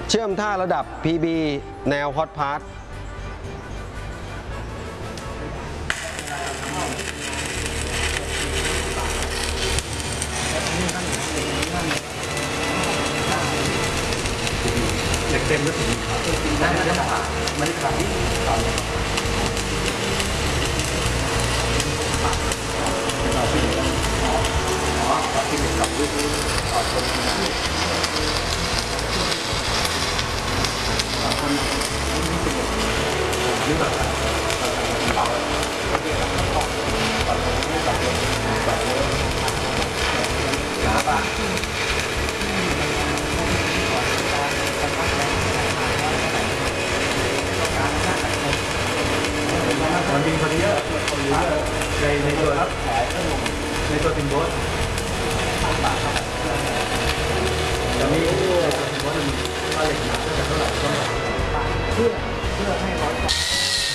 เชื่อมท่าระดับ PB แนวฮอตพาร์ทเด็กเต็มแล้วถึงได้ไม่ได้ผ่าไม่ได้ผ่าที่เราที่เด็กเราที่เด็กกับลูกต่อคนคนนี่เป็นเรื่องแบบเราเด็กเราต้องต่อคนไม่ต่อคนต่อคนกาบะมันมีคนเยอะในตัวติมโบสแล้วนี่ในตัวติมโบสมันว่าเหล็กหนาเท่าไหร่ก็เพื่อให้